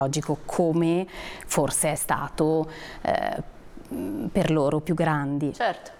logico, come forse è stato per loro più grandi. Certo.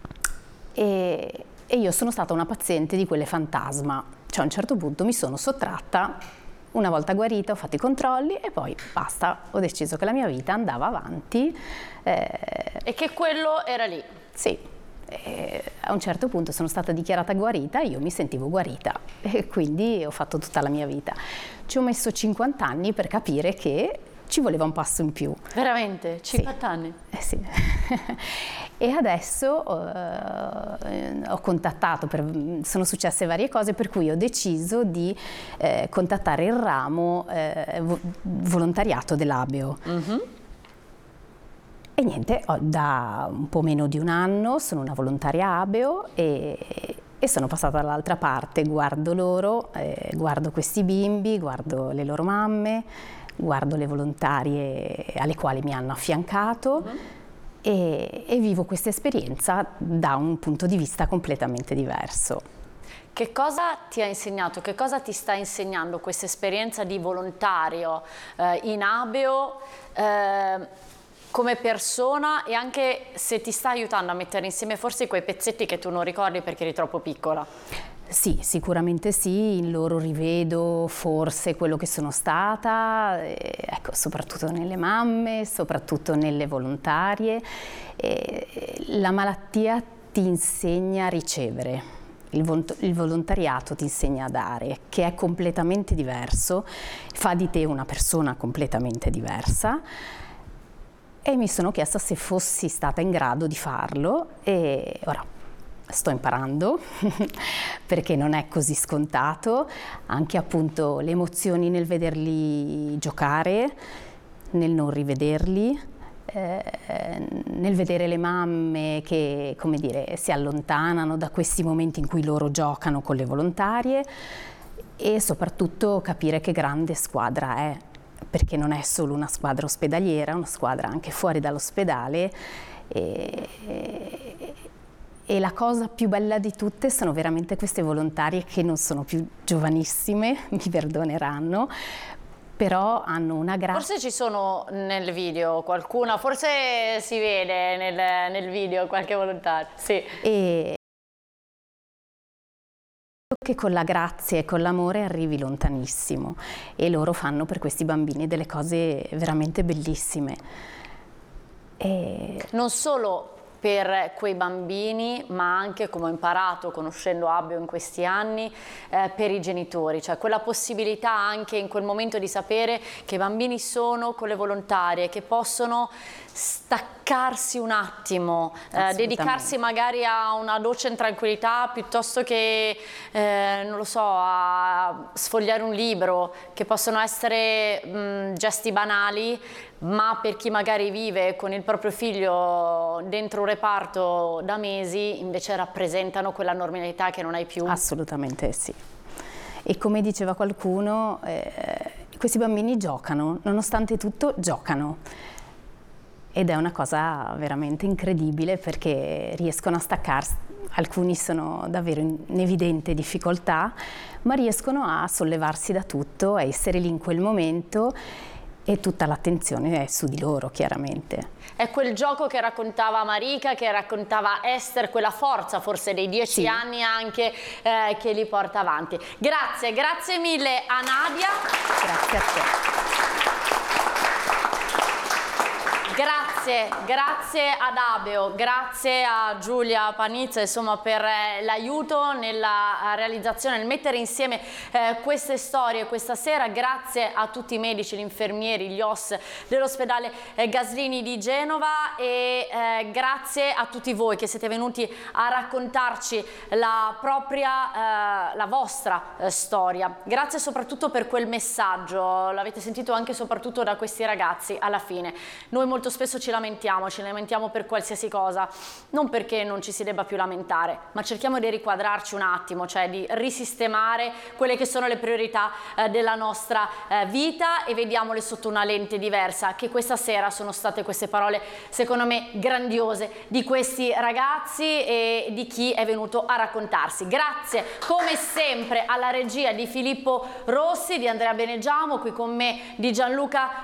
E io sono stata una paziente di quelle fantasma, cioè a un certo punto mi sono sottratta, una volta guarita ho fatto i controlli e poi basta, ho deciso che la mia vita andava avanti. E che quello era lì? Sì, a un certo punto sono stata dichiarata guarita e io mi sentivo guarita e quindi ho fatto tutta la mia vita. Ci ho messo 50 anni per capire che ci voleva un passo in più. Veramente? 50 anni? Sì. E adesso ho contattato, sono successe varie cose per cui ho deciso di contattare il ramo volontariato dell'Abeo. E niente, da un po' meno di un anno sono una volontaria Abeo e sono passata dall'altra parte, guardo loro, guardo questi bimbi, guardo le loro mamme, guardo le volontarie alle quali mi hanno affiancato e vivo questa esperienza da un punto di vista completamente diverso. Che cosa ti ha insegnato, che cosa ti sta insegnando questa esperienza di volontario in Abeo come persona, e anche se ti sta aiutando a mettere insieme forse quei pezzetti che tu non ricordi perché eri troppo piccola? Sì, sicuramente sì, in loro rivedo forse quello che sono stata, ecco, soprattutto nelle mamme, soprattutto nelle volontarie. La malattia ti insegna a ricevere, il volontariato ti insegna a dare, che è completamente diverso, fa di te una persona completamente diversa. E mi sono chiesta se fossi stata in grado di farlo e ora sto imparando perché non è così scontato, anche appunto le emozioni nel vederli giocare, nel non rivederli, nel vedere le mamme che, come dire, si allontanano da questi momenti in cui loro giocano con le volontarie e soprattutto capire che grande squadra è, perché non è solo una squadra ospedaliera, è una squadra anche fuori dall'ospedale e la cosa più bella di tutte sono veramente queste volontarie che non sono più giovanissime, mi perdoneranno, però hanno una grazia. Forse ci sono nel video qualcuna, forse si vede nel video qualche volontario, sì. E che con la grazia e con l'amore arrivi lontanissimo e loro fanno per questi bambini delle cose veramente bellissime. Non solo per quei bambini, ma anche, come ho imparato conoscendo Abeo in questi anni, per i genitori, cioè quella possibilità anche in quel momento di sapere che i bambini sono con le volontarie, che possono staccarsi un attimo, dedicarsi magari a una doccia in tranquillità piuttosto che, non lo so, a sfogliare un libro, che possono essere gesti banali, ma per chi magari vive con il proprio figlio dentro un reparto da mesi invece rappresentano quella normalità che non hai più. Assolutamente sì. E come diceva qualcuno, questi bambini giocano, nonostante tutto giocano. Ed è una cosa veramente incredibile perché riescono a staccarsi, alcuni sono davvero in evidente difficoltà, ma riescono a sollevarsi da tutto, a essere lì in quel momento e tutta l'attenzione è su di loro, chiaramente. È quel gioco che raccontava Marika, che raccontava Esther, quella forza forse dei 10 anni anche che li porta avanti. Grazie, grazie mille a Nadia. Grazie a te. Grazie ad Abeo, grazie a Giulia Panizza insomma per l'aiuto nella realizzazione, nel mettere insieme queste storie questa sera. Grazie a tutti i medici, gli infermieri, gli OS dell'ospedale Gaslini di Genova e grazie a tutti voi che siete venuti a raccontarci la vostra storia. Grazie soprattutto per quel messaggio, l'avete sentito anche e soprattutto da questi ragazzi alla fine. Noi molto spesso ci ci lamentiamo per qualsiasi cosa, non perché non ci si debba più lamentare, ma cerchiamo di riquadrarci un attimo, cioè di risistemare quelle che sono le priorità della nostra vita e vediamole sotto una lente diversa, che questa sera sono state queste parole secondo me grandiose di questi ragazzi e di chi è venuto a raccontarsi. Grazie come sempre alla regia di Filippo Rossi, di Andrea Beneggiamo, qui con me di Gianluca